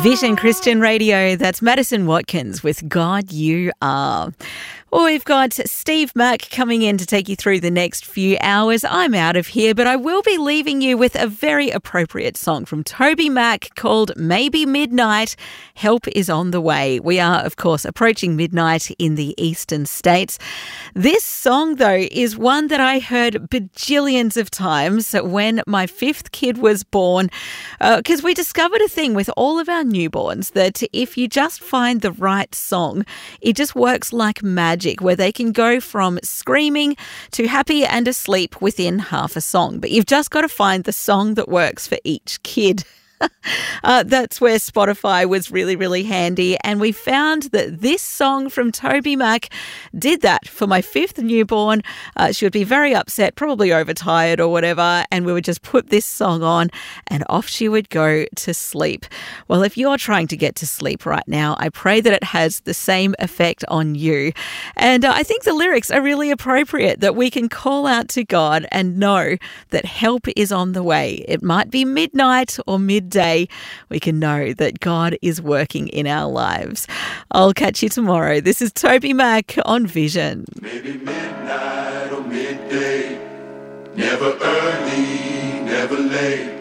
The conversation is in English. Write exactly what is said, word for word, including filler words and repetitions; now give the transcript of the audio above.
Vision Christian Radio, that's Madison Watkins with God You Are. Well, we've got Steve Mack coming in to take you through the next few hours. I'm out of here, but I will be leaving you with a very appropriate song from Toby Mac called Maybe Midnight. Help is on the way. We are, of course, approaching midnight in the eastern states. This song, though, is one that I heard bajillions of times when my fifth kid was born, because uh, we discovered a thing with all of our newborns that if you just find the right song, it just works like magic, where they can go from screaming to happy and asleep within half a song. But you've just got to find the song that works for each kid. Uh, that's where Spotify was really, really handy. And we found that this song from Toby Mac did that for my fifth newborn. Uh, she would be very upset, probably overtired or whatever. And we would just put this song on and off she would go to sleep. Well, if you're trying to get to sleep right now, I pray that it has the same effect on you. And uh, I think the lyrics are really appropriate, that we can call out to God and know that help is on the way. It might be midnight or midday. We can know that God is working in our lives. I'll catch you tomorrow. This is Toby Mac on Vision. Maybe midnight or midday, never early, never late.